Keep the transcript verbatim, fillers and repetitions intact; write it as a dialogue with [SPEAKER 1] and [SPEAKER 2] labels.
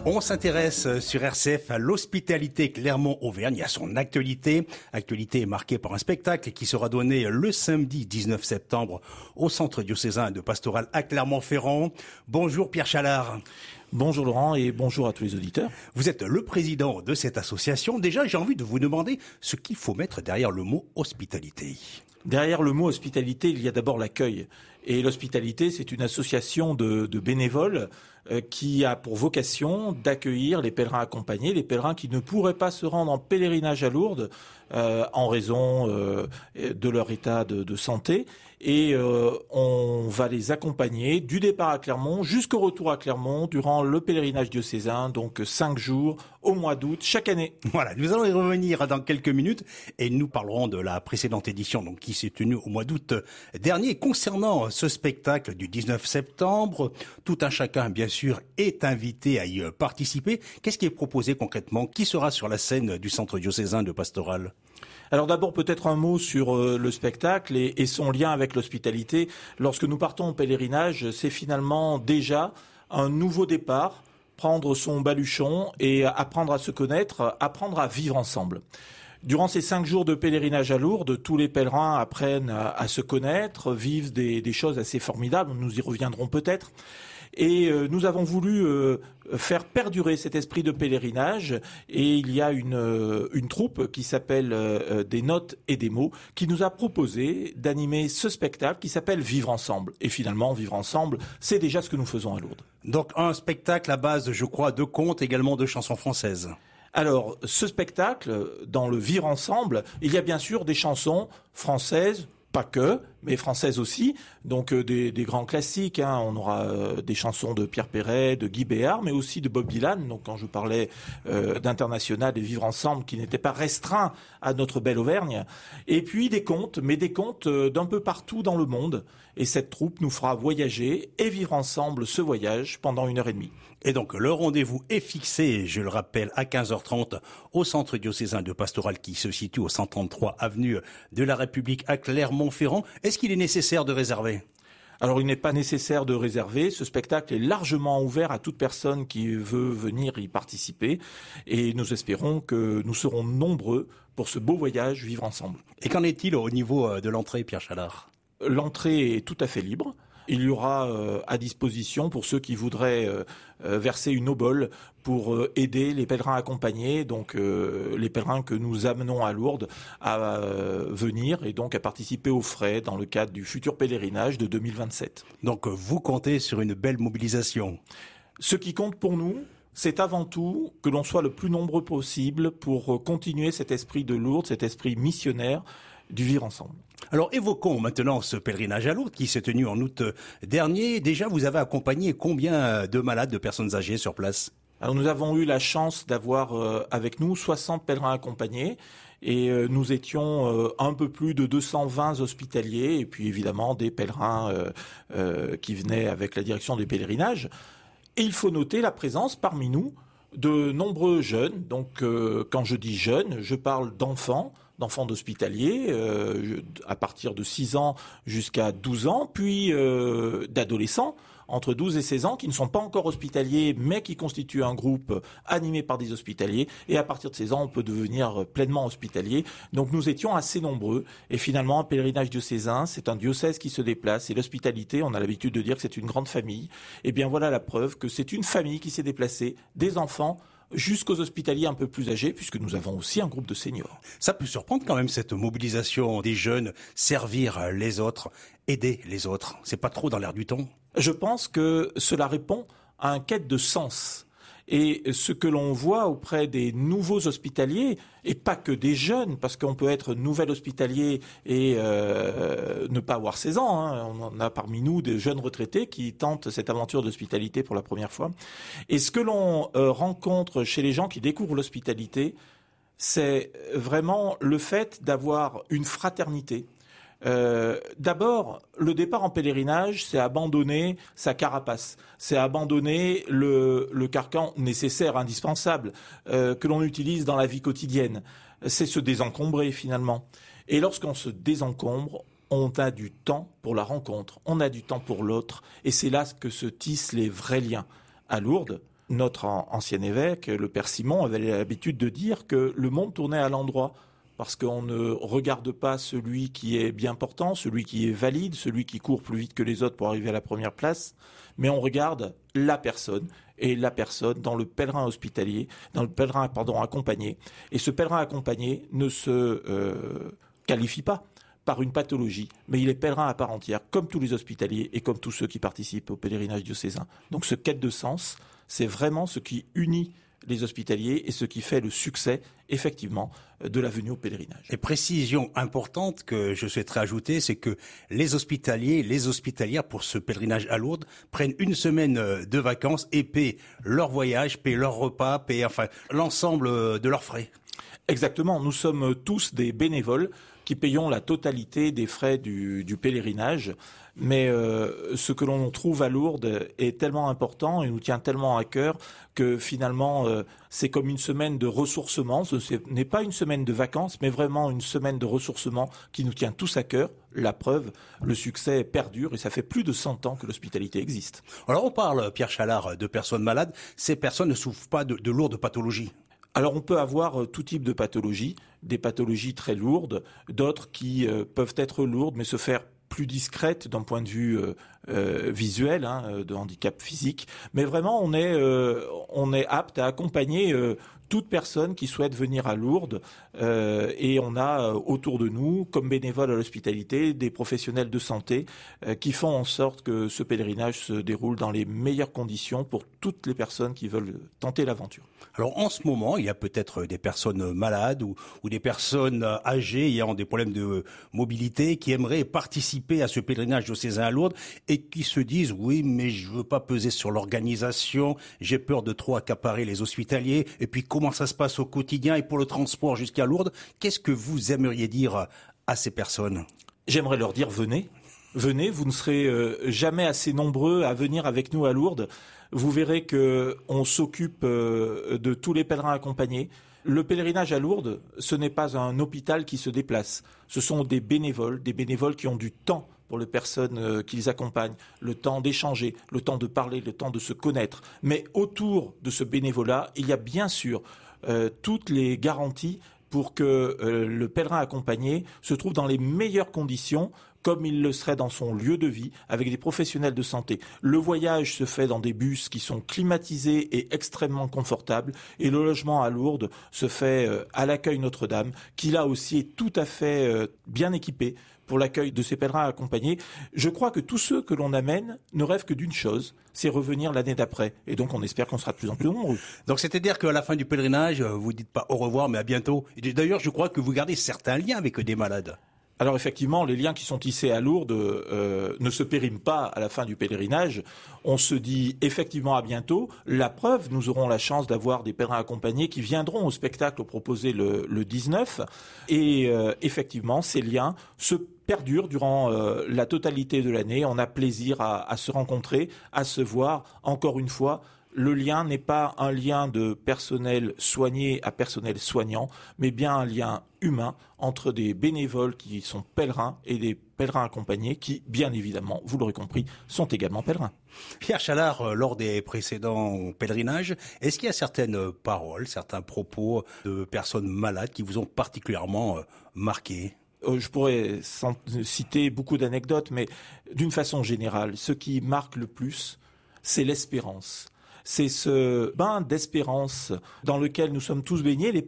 [SPEAKER 1] On s'intéresse sur R C F à l'hospitalité Clermont-Auvergne et à son actualité. Actualité marquée par un spectacle qui sera donné le samedi dix-neuf septembre au Centre diocésain de Pastoral à Clermont-Ferrand. Bonjour Pierre Chalard.
[SPEAKER 2] Bonjour Laurent et bonjour à tous les auditeurs.
[SPEAKER 1] Vous êtes le président de cette association. Déjà, j'ai envie de vous demander ce qu'il faut mettre derrière le mot hospitalité.
[SPEAKER 2] Derrière le mot hospitalité, il y a d'abord l'accueil. Et l'hospitalité, c'est une association de, de bénévoles euh, qui a pour vocation d'accueillir les pèlerins accompagnés, les pèlerins qui ne pourraient pas se rendre en pèlerinage à Lourdes euh, en raison euh, de leur état de, de santé. Et euh, on va les accompagner du départ à Clermont jusqu'au retour à Clermont durant le pèlerinage diocésain, donc cinq jours au mois d'août chaque année.
[SPEAKER 1] Voilà, nous allons y revenir dans quelques minutes et nous parlerons de la précédente édition donc qui s'est tenue au mois d'août dernier. Concernant ce spectacle du dix-neuf septembre, tout un chacun bien sûr est invité à y participer. Qu'est-ce qui est proposé concrètement? Qui sera sur la scène du Centre diocésain de Pastoral?
[SPEAKER 2] Alors d'abord peut-être un mot sur euh, le spectacle et, et son lien avec l'hospitalité. Lorsque nous partons au pèlerinage, c'est finalement déjà un nouveau départ, prendre son baluchon et apprendre à se connaître, apprendre à vivre ensemble. Durant ces cinq jours de pèlerinage à Lourdes, tous les pèlerins apprennent à, à se connaître, vivent des, des choses assez formidables, nous y reviendrons peut-être. Et euh, nous avons voulu euh, faire perdurer cet esprit de pèlerinage et il y a une, euh, une troupe qui s'appelle euh, Des Notes et des Mots qui nous a proposé d'animer ce spectacle qui s'appelle Vivre Ensemble. Et finalement, Vivre Ensemble, c'est déjà ce que nous faisons à Lourdes.
[SPEAKER 1] Donc un spectacle à base, je crois, de contes, également de chansons françaises.
[SPEAKER 2] Alors, ce spectacle, dans le Vivre Ensemble, il y a bien sûr des chansons françaises, pas que, mais françaises aussi, donc euh, des, des grands classiques. Hein. On aura euh, des chansons de Pierre Perret, de Guy Béard, mais aussi de Bob Dylan. Donc quand je parlais euh, d'international et vivre ensemble, qui n'était pas restreint à notre belle Auvergne. Et puis des contes, mais des contes euh, d'un peu partout dans le monde. Et cette troupe nous fera voyager et vivre ensemble ce voyage pendant une heure et demie.
[SPEAKER 1] Et donc le rendez-vous est fixé, je le rappelle, à quinze heures trente au Centre diocésain de Pastoral qui se situe au cent trente-trois avenue de la République à Clermont-Ferrand. Est-ce qu'il est nécessaire de réserver ?
[SPEAKER 2] Alors il n'est pas nécessaire de réserver, ce spectacle est largement ouvert à toute personne qui veut venir y participer et nous espérons que nous serons nombreux pour ce beau voyage vivre ensemble.
[SPEAKER 1] Et qu'en est-il au niveau de l'entrée, Pierre Chalard ?
[SPEAKER 2] L'entrée est tout à fait libre. Il y aura euh, à disposition pour ceux qui voudraient euh, euh, verser une obole pour euh, aider les pèlerins accompagnés, donc euh, les pèlerins que nous amenons à Lourdes à euh, venir et donc à participer aux frais dans le cadre du futur pèlerinage de deux mille vingt-sept.
[SPEAKER 1] Donc vous comptez sur une belle mobilisation.
[SPEAKER 2] Ce qui compte pour nous, c'est avant tout que l'on soit le plus nombreux possible pour continuer cet esprit de Lourdes, cet esprit missionnaire du vivre ensemble.
[SPEAKER 1] Alors évoquons maintenant ce pèlerinage à Lourdes qui s'est tenu en août dernier. Déjà, vous avez accompagné combien de malades, de personnes âgées sur place ?
[SPEAKER 2] Alors nous avons eu la chance d'avoir euh, avec nous soixante pèlerins accompagnés et euh, nous étions euh, un peu plus de deux cent vingt hospitaliers et puis évidemment des pèlerins euh, euh, qui venaient avec la direction des pèlerinages. Et il faut noter la présence parmi nous de nombreux jeunes. Donc euh, quand je dis jeunes, je parle d'enfants, d'enfants d'hospitaliers, euh, à partir de six ans jusqu'à douze ans, puis euh, d'adolescents, entre douze et seize ans, qui ne sont pas encore hospitaliers, mais qui constituent un groupe animé par des hospitaliers. Et à partir de seize ans, on peut devenir pleinement hospitalier. Donc nous étions assez nombreux. Et finalement, un pèlerinage diocésain, c'est un diocèse qui se déplace. Et l'hospitalité, on a l'habitude de dire que c'est une grande famille. Et bien voilà la preuve que c'est une famille qui s'est déplacée, des enfants, jusqu'aux hospitaliers un peu plus âgés, puisque nous avons aussi un groupe de seniors.
[SPEAKER 1] Ça peut surprendre quand même cette mobilisation des jeunes, servir les autres, aider les autres. C'est pas trop dans l'air du temps ?
[SPEAKER 2] Je pense que cela répond à un quête de sens. Et ce que l'on voit auprès des nouveaux hospitaliers, et pas que des jeunes, parce qu'on peut être nouvel hospitalier et euh, ne pas avoir seize ans. Hein. On en a parmi nous des jeunes retraités qui tentent cette aventure d'hospitalité pour la première fois. Et ce que l'on euh, rencontre chez les gens qui découvrent l'hospitalité, c'est vraiment le fait d'avoir une fraternité. Euh, d'abord, le départ en pèlerinage, c'est abandonner sa carapace, c'est abandonner le, le carcan nécessaire, indispensable, euh, que l'on utilise dans la vie quotidienne. C'est se désencombrer finalement. Et lorsqu'on se désencombre, on a du temps pour la rencontre, on a du temps pour l'autre, et c'est là que se tissent les vrais liens. À Lourdes, Notre ancien évêque, le père Simon, avait l'habitude de dire que le monde tournait à l'endroit. Parce qu'on ne regarde pas celui qui est bien portant, celui qui est valide, celui qui court plus vite que les autres pour arriver à la première place, mais on regarde la personne, et la personne dans le pèlerin hospitalier, dans le pèlerin pardon, accompagné. Et ce pèlerin accompagné ne se euh, qualifie pas par une pathologie, mais il est pèlerin à part entière, comme tous les hospitaliers et comme tous ceux qui participent au pèlerinage diocésain. Donc ce quête de sens, c'est vraiment ce qui unit les hospitaliers et ce qui fait le succès, effectivement, de la venue au pèlerinage.
[SPEAKER 1] Et précision importante que je souhaiterais ajouter, c'est que les hospitaliers, les hospitalières, pour ce pèlerinage à Lourdes, prennent une semaine de vacances et paient leur voyage, paient leur repas, paient enfin l'ensemble de leurs frais.
[SPEAKER 2] Exactement, nous sommes tous des bénévoles qui payons la totalité des frais du, du pèlerinage. Mais euh, ce que l'on trouve à Lourdes est tellement important et nous tient tellement à cœur que finalement euh, c'est comme une semaine de ressourcement. Ce n'est pas une semaine de vacances, mais vraiment une semaine de ressourcement qui nous tient tous à cœur. La preuve, le succès perdure et ça fait plus de cent ans que l'hospitalité existe.
[SPEAKER 1] Alors on parle, Pierre Chalard, de personnes malades. Ces personnes ne souffrent pas de, de lourdes pathologies.
[SPEAKER 2] Alors on peut avoir tout type de pathologies, des pathologies très lourdes, d'autres qui euh, peuvent être lourdes mais se faire plus discrètes d'un point de vue euh, euh, visuel, hein, de handicap physique. Mais vraiment, on est, euh, on est apte à accompagner euh, toute personne qui souhaite venir à Lourdes. Euh, et on a euh, autour de nous, comme bénévoles à l'hospitalité, des professionnels de santé euh, qui font en sorte que ce pèlerinage se déroule dans les meilleures conditions pour toutes les personnes qui veulent tenter l'aventure.
[SPEAKER 1] Alors en ce moment, il y a peut-être des personnes malades ou, ou des personnes âgées ayant des problèmes de mobilité qui aimeraient participer à ce pèlerinage diocésain à Lourdes et qui se disent « oui, mais je veux pas peser sur l'organisation, j'ai peur de trop accaparer les hospitaliers, et puis comment ça se passe au quotidien et pour le transport jusqu'à Lourdes ?» Qu'est-ce que vous aimeriez dire à ces personnes ?
[SPEAKER 2] J'aimerais leur dire « venez ». Venez, vous ne serez euh, jamais assez nombreux à venir avec nous à Lourdes. Vous verrez que on s'occupe euh, de tous les pèlerins accompagnés. Le pèlerinage à Lourdes, ce n'est pas un hôpital qui se déplace. Ce sont des bénévoles, des bénévoles qui ont du temps pour les personnes euh, qui les accompagnent, le temps d'échanger, le temps de parler, le temps de se connaître. Mais autour de ce bénévolat, il y a bien sûr euh, toutes les garanties pour que euh, le pèlerin accompagné se trouve dans les meilleures conditions, comme il le serait dans son lieu de vie, avec des professionnels de santé. Le voyage se fait dans des bus qui sont climatisés et extrêmement confortables, et le logement à Lourdes se fait euh, à l'accueil Notre-Dame, qui là aussi est tout à fait euh, bien équipé pour l'accueil de ces pèlerins accompagnés. Je crois que tous ceux que l'on amène ne rêvent que d'une chose, c'est revenir l'année d'après. Et donc on espère qu'on sera de plus en plus nombreux.
[SPEAKER 1] Donc c'est-à-dire qu'à la fin du pèlerinage, vous dites pas au revoir, mais à bientôt. Et d'ailleurs, je crois que vous gardez certains liens avec des malades.
[SPEAKER 2] Alors effectivement, les liens qui sont tissés à Lourdes euh, ne se périment pas à la fin du pèlerinage. On se dit effectivement à bientôt. La preuve, nous aurons la chance d'avoir des pèlerins accompagnés qui viendront au spectacle proposé le, le dix-neuf. Et euh, effectivement, ces liens se perdurent durant euh, la totalité de l'année. On a plaisir à, à se rencontrer, à se voir. Encore une fois, le lien n'est pas un lien de personnel soigné à personnel soignant, mais bien un lien humain entre des bénévoles qui sont pèlerins et des pèlerins accompagnés qui, bien évidemment, vous l'aurez compris, sont également pèlerins.
[SPEAKER 1] Pierre Chalard, lors des précédents pèlerinages, est-ce qu'il y a certaines paroles, certains propos de personnes malades qui vous ont particulièrement marqué ?
[SPEAKER 2] Je pourrais citer beaucoup d'anecdotes, mais d'une façon générale, ce qui marque le plus, c'est l'espérance. C'est ce bain d'espérance dans lequel nous sommes tous baignés. Les